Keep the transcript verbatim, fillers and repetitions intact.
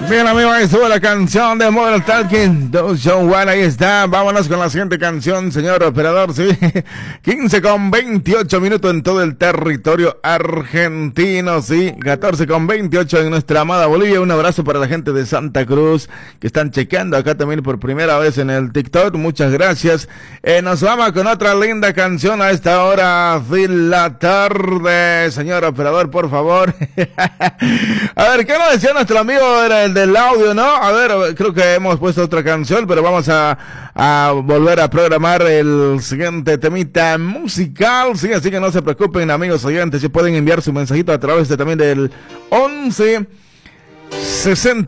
Bien, amigos, ahí estuvo la canción de Modern Talking, dos John One, ahí está. Vámonos con la siguiente canción, señor operador, sí. quince con veintiocho minutos en todo el territorio argentino, sí. catorce con veintiocho en nuestra amada Bolivia. Un abrazo para la gente de Santa Cruz que están chequeando acá también por primera vez en el TikTok. Muchas gracias. Eh, nos vamos con otra linda canción a esta hora de la tarde, señor operador, por favor. A ver, ¿qué nos decía nuestro amigo? Era el del audio, ¿no? A ver, creo que hemos puesto otra canción, pero vamos a, a volver a programar el siguiente temita musical, sí, así que no se preocupen, amigos oyentes, si pueden enviar su mensajito a través de también del once sesenta